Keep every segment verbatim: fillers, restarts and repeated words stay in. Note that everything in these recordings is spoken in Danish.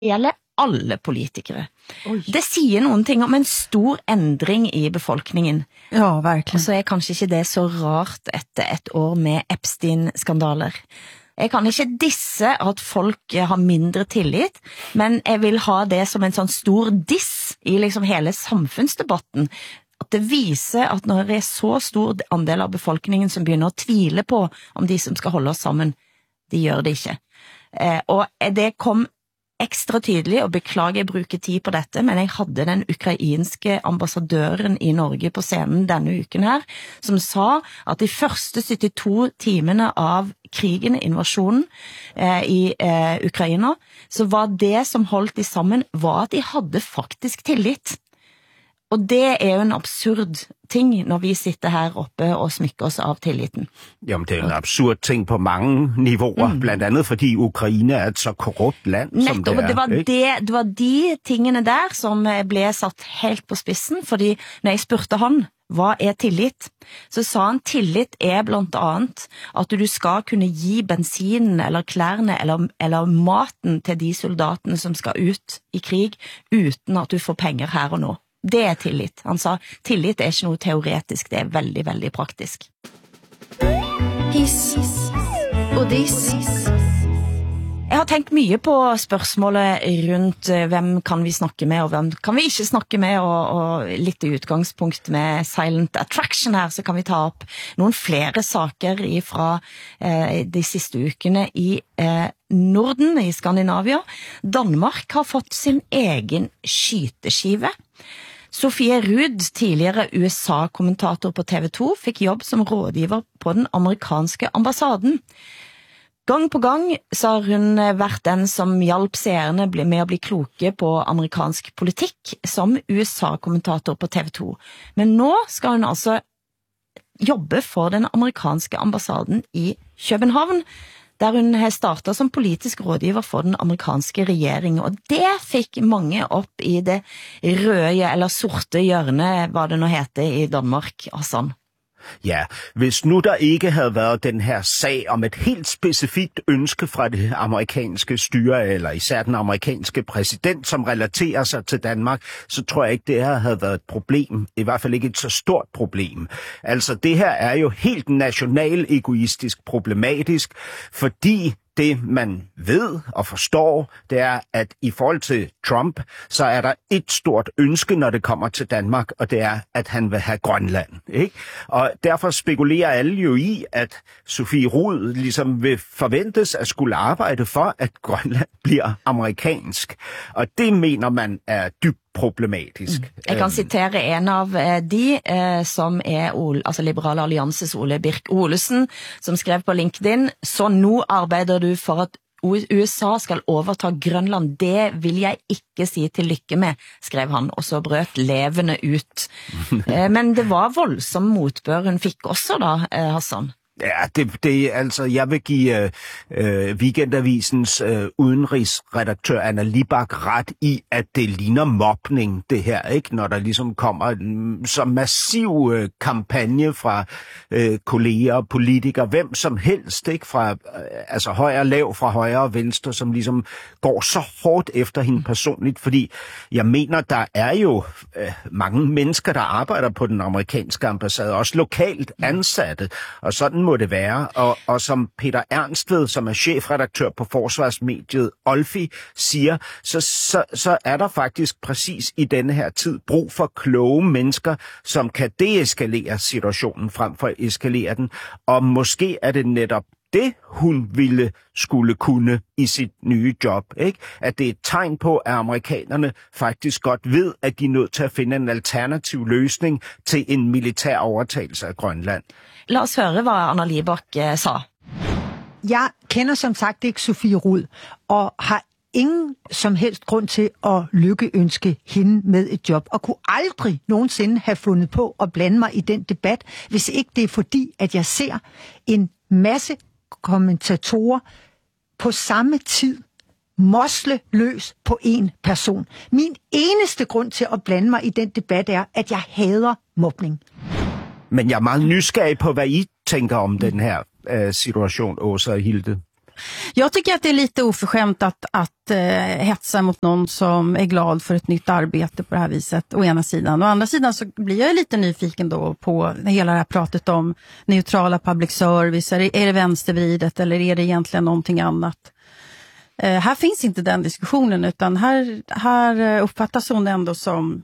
gælder alle politikere. Oi. Det siger nogle ting om en stor ændring i befolkningen. Ja, verkligen. Og så er kanskje ikke det så rart efter et år med Epstein-skandaler. Jeg kan ikke disse at folk har mindre tillit, men jeg vil ha det som en sånn stor diss i liksom hele samfunnsdebatten. At det viser at når det er så stor andel av befolkningen som begynner å tvile på om de som skal holde oss sammen, de gjør det ikke. Eh, og det kom ekstra tydelig, og beklager jeg bruker tid på dette, men jeg hadde den ukrainske ambassadøren i Norge på scenen denne uken her, som sa at de første syttito timene av krigen, invasjonen eh, i eh, Ukraina, så var det som holdt de sammen, var at de hadde faktisk tillit. Og det er jo en absurd ting, når vi sitter her oppe og smykker oss av tilliten. Jamen, det er en absurd ting på mange niveauer, mm. blandt andet fordi Ukraine er et så korrupt land, Nettopp, som det er. Det var, det, det var de tingene der som ble satt helt på spissen, fordi når jeg spurgte han, hva er tillit? Så sa han, tillit er blant annet at du skal kunne gi bensinen eller klærne eller, eller maten til de soldatene som skal ut i krig, uten at du får penger her og nå. Det er tillit. Han sa, tillit er ikke noe teoretisk, det er veldig, veldig praktisk. Hiss og diss. Jeg har tenkt mye på spørsmålet rundt hvem kan vi snakke med, og hvem kan vi ikke snakke med, og, og litt i utgangspunkt med Silent Attraction her, så kan vi ta opp noen flere saker fra eh, de siste ukene i eh, Norden, i Skandinavia. Danmark har fått sin egen skyteskive. Sofie Rudd, tidligere U S A-kommentator på T V to, fikk jobb som rådgiver på den amerikanske ambassaden. Gang på gang så har hun vært den som hjalp seerne med å bli kloke på amerikansk politikk som U S A-kommentator på T V to. Men nå skal hun altså jobbe for den amerikanske ambassaden i København, der hun har startet som politisk rådgiver for den amerikanske regjeringen, og det fikk mange opp i det røde eller sorte hjørnet, hvad det nu heter i Danmark, Hassan. Ja, hvis nu der ikke havde været den her sag om et helt specifikt ønske fra det amerikanske styre, eller især den amerikanske præsident, som relaterer sig til Danmark, så tror jeg ikke, det her havde været et problem. I hvert fald ikke et så stort problem. Altså, det her er jo helt national egoistisk problematisk, fordi det, man ved og forstår, det er, at i forhold til Trump, så er der et stort ønske, når det kommer til Danmark, og det er, at han vil have Grønland. Ikke? Og derfor spekulerer alle jo i, at Sofie Rudd ligesom vil forventes at skulle arbejde for, at Grønland bliver amerikansk. Og det mener man er dybt problematisk. Jeg kan citere en av de eh, som er Ole, altså Liberale Alliances Ole Birk Olesen, som skrev på LinkedIn, så nu arbeider du for at U S A skal overta Grønland. Det vil jeg ikke si til lykke med, skrev han, og så brøt levende ut. eh, men det var voldsom motbør hun fikk også da, eh, Hassan. Ja, det, det altså, jeg vil give øh, Weekendavisens øh, udenrigsredaktør Anna Libak ret i, at det ligner mobning, det her, ikke? Når der ligesom kommer en så massiv øh, kampagne fra øh, kolleger, politikere, hvem som helst, ikke? Fra øh, altså højre lav, fra højre og venstre, som ligesom går så hårdt efter hende personligt, fordi jeg mener, der er jo øh, mange mennesker, der arbejder på den amerikanske ambassade, også lokalt ansatte, og sådan må det være, og, og som Peter Ernstved, som er chefredaktør på forsvarsmediet Olfi, siger, så, så, så er der faktisk præcis i denne her tid brug for kloge mennesker, som kan deeskalere situationen frem for at eskalere den, og måske er det netop det, hun ville skulle kunne i sit nye job, ikke? At det er et tegn på, at amerikanerne faktisk godt ved, at de er nødt til at finde en alternativ løsning til en militær overtagelse af Grønland. Lad os høre, hvad Anna Libak uh, sa. Jeg kender som sagt ikke Sofie Rudd, og har ingen som helst grund til at lykkeønske hende med et job, og kunne aldrig nogensinde have fundet på at blande mig i den debat, hvis ikke det er fordi, at jeg ser en masse kommentatorer på samme tid mosle løs på en person. Min eneste grund til at blande mig i den debat er, at jeg hader mobning. Men jeg er meget nysgerrig på, hvad I tænker om den her øh, situation, Åsa og Hilde. Jag tycker att det är lite oförskämt att, att eh, hetsa mot någon som är glad för ett nytt arbete på det här viset, å ena sidan. Å andra sidan så blir jag lite nyfiken då på hela det här pratet om neutrala public service. Är det, är det vänstervridet eller är det egentligen någonting annat? Eh, här finns inte den diskussionen, utan här, här uppfattas hon ändå som...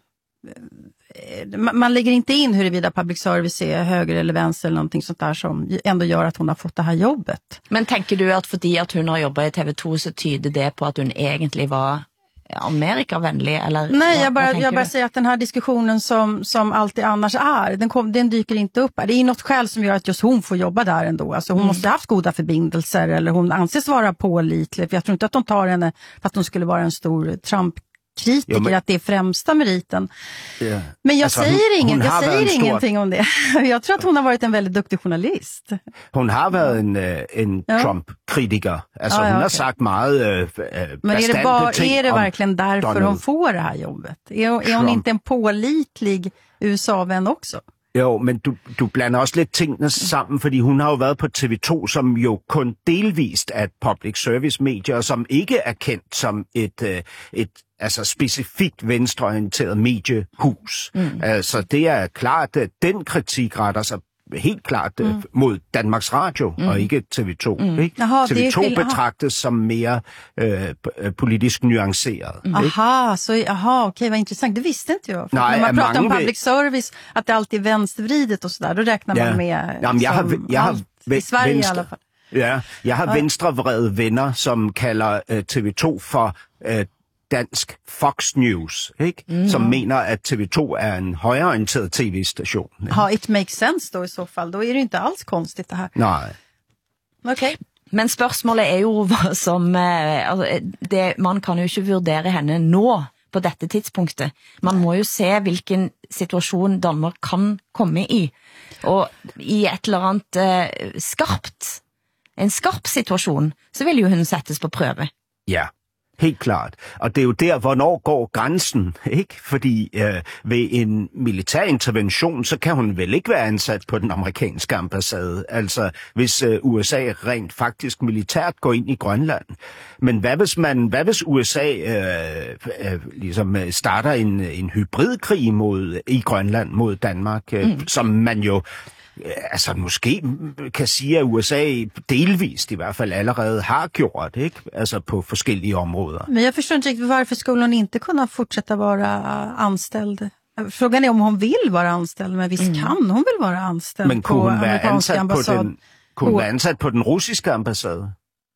Man lägger inte in huruvida public service är höger eller vänster eller någonting sånt där som ändå gör att hon har fått det här jobbet. Men tänker du att fordi att hon har jobbat i T V två så tyder det på att hon egentligen var amerikavänlig? Eller Nej, vad, jag bara, vad jag bara du? säger att den här diskussionen som, som alltid annars är, den, kom, den dyker inte upp. Det är något skäl som gör att just hon får jobba där ändå. Alltså hon mm. måste ha haft goda förbindelser eller hon anses vara pålitlig. För jag tror inte att de tar henne för att hon skulle vara en stor Trump kritiker, jo, men, att det är främsta meriten. Yeah. Men jag alltså, säger, ingen, jag säger ingenting stor... om det. Jag tror att hon har varit en väldigt duktig journalist. Hon har varit en, en ja. Trump-kritiker. Alltså, ja, ja, hon okay. har sagt mycket äh, men är det, bara, är det verkligen därför Donald. Hon får det här jobbet? Är, är hon inte en pålitlig U S A-vän också? Jo, men du, du blander også lidt tingene sammen, fordi hun har jo været på T V to, som jo kun delvist er et public service medie, og som ikke er kendt som et, et altså specifikt venstreorienteret mediehus. Mm. Altså det er klart, at den kritik retter sig helt klart mm. mod Danmarks Radio, mm. og ikke T V to. Mm. Ikke? Aha, T V to betragtes som mere øh, politisk nuanceret. Mm. Aha, så, aha, okej, vad intressant. Det visste inte jag. Nej, när man pratar om public service, att det alltid är vänstervridet och sådär, då räknar ja. man med Jamen, jag har, jag har i Sverige venstre, i alla fall. Ja, jeg har ja. venstrevrede venner, som kalder øh, T V to for øh, dansk Fox News, ikke? Mm. Som mener, at T V to er en højreorienteret tv-station. Ja, it makes sense då i så fall. Då är det inte alls konstigt det här. Nej. Okej. Okay. Men spørsmålet er jo hva som... Altså, det, man kan jo ikke vurdere henne nå på dette tidspunktet. Man må jo se hvilken situasjon Danmark kan komme i. Og i et eller annet uh, skarpt, en skarp situation, så vil jo hun settes på prøve. Ja. Helt klart. Og det er jo der, hvornår går grænsen, ikke? Fordi øh, ved en militær intervention, så kan hun vel ikke være ansat på den amerikanske ambassade. Altså, hvis øh, U S A rent faktisk militært går ind i Grønland. Men hvad hvis man, hvad hvis U S A øh, øh, ligesom starter en, en hybridkrig mod, i Grønland mod Danmark, øh, mm. som man jo... Altså måske kan sige, at U S A delvist i hvert fall allerede har gjort, ikke? Altså på forskellige områder. Men jag förstår inte riktigt, varför skulle hon inte kunna fortsätta vara anställd? Frågan är om hon vill vara anställd, men visst mm. kan hon väl vara anställd men på amerikanska ambassad? Men kunne hun være ansat på den russiske ambassade?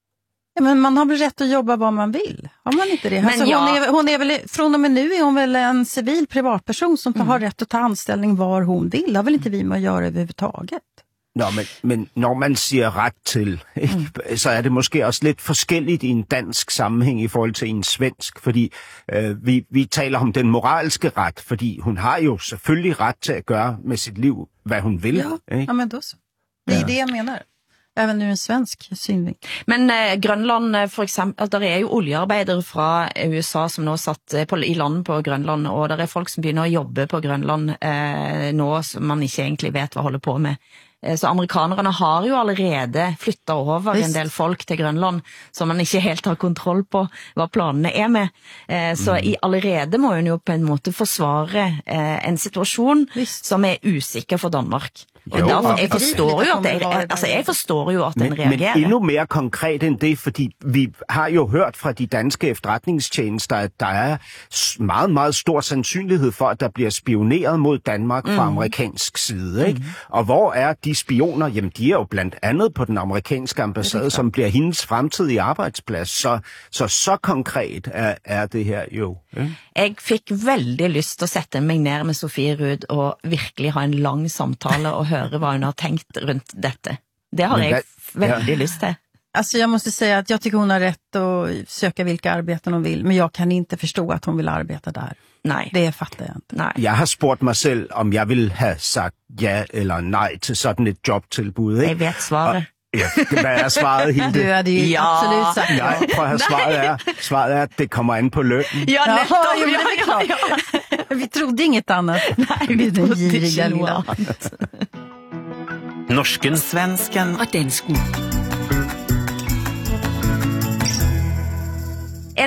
Ja, men man har väl rätt att jobba vad man vill. Har man inte det? Alltså, ja. hon, är, hon är väl, från och med nu är hon väl en civil privatperson som mm. har rätt att ta anställning var hon vill. Det har väl inte vi med att göra överhuvudtaget? Nå, men, men når man siger ret til, mm. så er det måske også lidt forskelligt i en dansk sammenhæng i forhold til en svensk, fordi øh, vi, vi taler om den moralske ret, fordi hun har jo selvfølgelig ret til at gøre med sit liv, hvad hun vil. Ja, ja men då så. Det är ja. det jag menar. Även nu en svensk synving. Men eh, Grønland, for eksempel, der er jo oljearbeidere fra U S A som nå satt på, i land på Grønland, og der er folk som begynner å jobbe på Grønland eh, nå som man ikke egentlig vet hva holder på med. Eh, så amerikanerne har jo allerede flyttet over Visst. en del folk til Grønland, som man ikke helt har kontroll på hva planene er med. Eh, så mm. i allerede må hun jo på en måte forsvare eh, en situasjon Visst. som er usikker for Danmark. Og jo, der, jeg, forstår jo at det, altså, jeg forstår jo at den men, reagerer. Men endnu mere konkret end det, fordi vi har jo hørt fra de danske efterretningstjenester, at der er meget, meget stor sandsynlighed for, at der bliver spioneret mod Danmark mm. fra amerikansk side. Ikke? Mm. Og hvor er de spioner? Jamen, de er jo blandt andet på den amerikanske ambassade, som bliver hendes fremtidige arbejdsplads. Så så, så konkret er, er det her jo. Ikke? Jeg fik veldig lyst til at sætte mig ned med Sofie Rud og virkelig ha en lang samtale og høre vad hon har tänkt runt detta. Det har jag väldigt ja. lust till. Alltså jag måste säga att jag tycker hon har rätt att söka vilka arbeten hon vill, men jag kan inte förstå att hon vill arbeta där. Nej. Det fattar jag inte. Nej. Jag har spurgt mig selv, om jeg vil have sagt ja eller nej til sådan et jobtilbud. Ikke? Jeg vet svaret. Ja, det er svaret, Hilde. Du er det ja. absolut sagt. Nej, prøv at høre, svaret er, svaret er, at det kommer an på lønnen. Ja, netop, ja, ja, ja, ja. Vi trodde inget annat. Nej, vi trodde ikke noe annet. Norsken, svensken og dansken.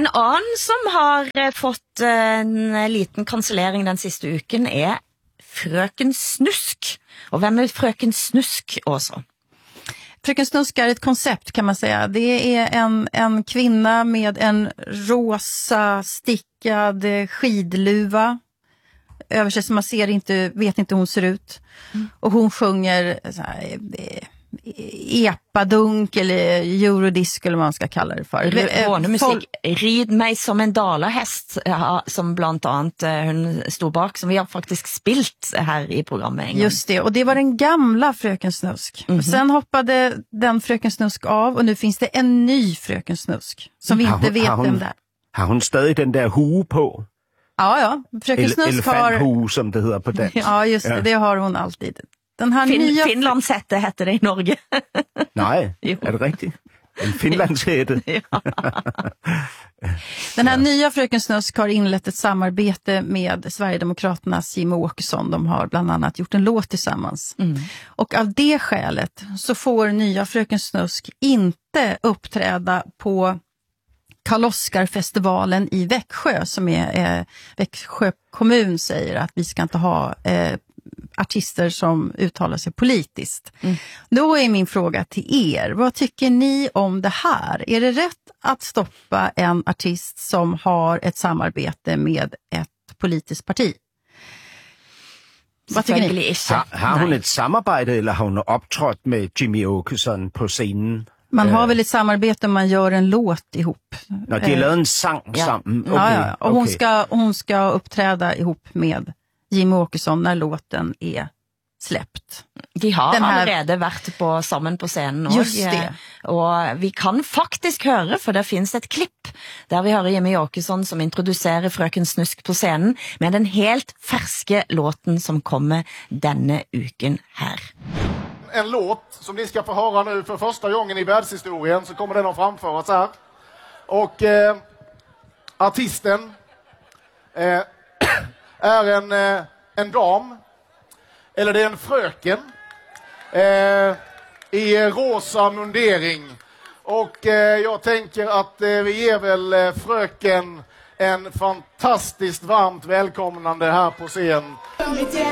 En annen som har eh, fått eh, en liten kansellering den siste uken er Frøken Snusk. Och vem är Frøken Snusk också? Fröken Snusk är ett koncept kan man säga. Det är en, en kvinna med en rosa stickad skidluva över sig som man ser inte, vet inte hur hon ser ut. Mm. Och hon sjunger så här, epadunk eller eurodisc eller vad man ska kalla det för. Rånemusik. Rid mig som en dalahäst som bland annat hon stod bak, som vi har faktiskt spilt här i programmet en gång. Just det, och det var den gamla Fröken Snusk. Mm-hmm. Sen hoppade den Fröken Snusk av och nu finns det en ny Fröken Snusk som vi inte hon, vet vem det är. Har hon stadig den där hue på? Ja, ja. Fröken Snusk elefanthue, har... som det heter på det. Ja, just det. Ja. Det har hon alltid. Den här fin- nya... Finlandshätte hette det i Norge. Nej, är det riktigt? En Finlandshätte. Ja. Den här nya Fröken Snusk har inlett ett samarbete med Sverigedemokraternas Jimmie Åkesson. De har bland annat gjort en låt tillsammans. Mm. Och av det skälet så får nya Fröken Snusk inte uppträda på Karl-Oskar-festivalen i Växjö, som är eh, Växjö kommun säger att vi ska inte ha eh, artister som uttalar sig politiskt. Mm. Då är min fråga till er, vad tycker ni om det här? Är det rätt att stoppa en artist som har ett samarbete med ett politiskt parti? Vad tycker ni? Har, har hon ett samarbete eller har hon uppträtt med Jimmie Åkesson på scenen? Man har väl ett samarbete om man gör en låt ihop. Nå, det är eh, en sång ja. sammen. Okay. Ja, ja. Och okay. hon, ska, hon ska uppträda ihop med Jimmie Åkesson när låten är släppt. De har Den här... allerede varit på, sammen på scenen. Og, Just det. Och vi kan faktiskt höra, för det finns ett klipp där vi hör Jimmie Åkesson som introducerar Fröken Snusk på scenen med den helt färske låten som kommer denna uken här. En låt som ni ska få höra nu för första gången i världshistorien, så kommer den att framföras här. Och eh, artisten eh, är en, eh, en dam, eller det är en fröken eh, i rosa mundering. Och eh, jag tänker att eh, vi ger väl eh, fröken en fantastiskt varmt välkomnande här på scen.